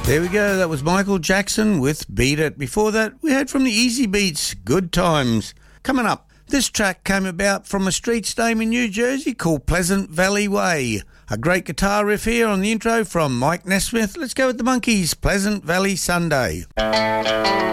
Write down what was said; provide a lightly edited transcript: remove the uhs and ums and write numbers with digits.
There we go, that was Michael Jackson with Beat It. Before that, we heard from the Easy Beats, Good Times. Coming up, this track came about from a street name in New Jersey called Pleasant Valley Way. A great guitar riff here on the intro from Mike Nesmith. Let's go with the Monkees, Pleasant Valley Sunday.